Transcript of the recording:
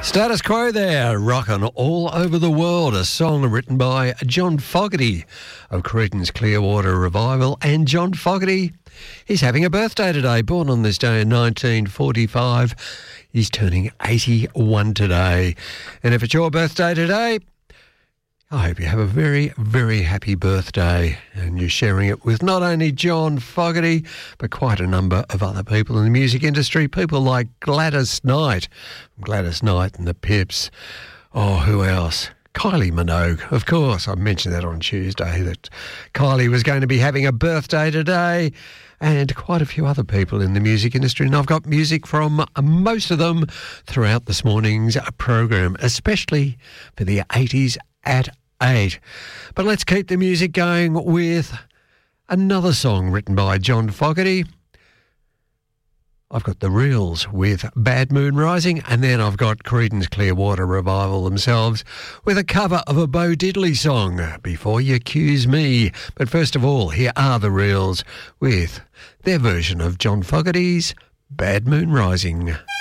Status Quo there, rockin' all over the world. A song written by John Fogerty of Creedence Clearwater Revival. And John Fogerty, he's having a birthday today. Born on this day in 1945. He's turning 81 today. And if it's your birthday today, I hope you have a very, very happy birthday, and you're sharing it with not only John Fogerty, but quite a number of other people in the music industry, people like Gladys Knight, Gladys Knight and the Pips. Oh, who else? Kylie Minogue, of course. I mentioned that on Tuesday, that Kylie was going to be having a birthday today, and quite a few other people in the music industry. And I've got music from most of them throughout this morning's program, especially for the 80s at 8. But let's keep the music going with another song written by John Fogerty. I've got the Reels with Bad Moon Rising, and then I've got Creedence Clearwater Revival themselves with a cover of a Bo Diddley song, Before You Accuse Me. But first of all, here are the Reels with their version of John Fogerty's Bad Moon Rising.